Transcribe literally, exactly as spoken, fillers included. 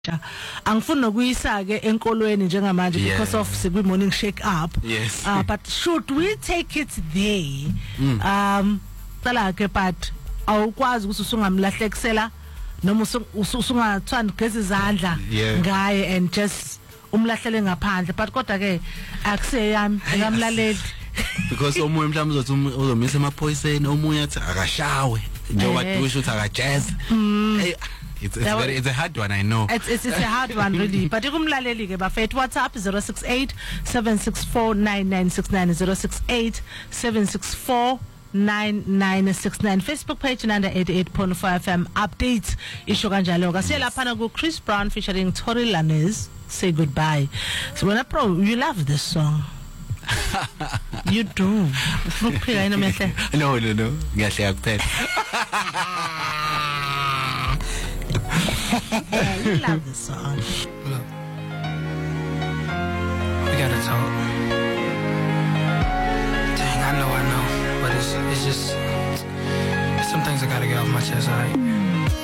angifuni nokuyisa ke enkolweni njengamanje Yeah. because of sekwi morning shake up. Yes. Uh, but should we take it there? Mm. Um cala ke but awukwazi ukuthi usungamlahlekisela noma usungathwani gezi izandla Yeah. ngaye and just umlahlele ngaphandle but kodwa ke akuseyami ngamlaleli because omunye mhlawumbe uzothi uzomisa emaphoyiseni omunye athi akashawe njengoba Eh. kusho ukuthi akajazz. Hey, it's, it's That very it's a hard one, I know. It's, it's, it's a hard one really. But ikumlaleli ke bafethu WhatsApp zero six eight seven six four nine nine six nine zero six eight seven six four nine nine six nine. Facebook page nanda eighty-eight point four F M updates isho kanjalo ka siyelaphana ku Chris Brown featuring Tory Lanez say goodbye. So when pro you love this song. You do. Ukuphika yini mehle? No no no ngiyahleka kuphela. Yeah, you love this song. Look, we gotta talk. Dang, I know, I know, but it's it's just some things I gotta get off my chest, alright?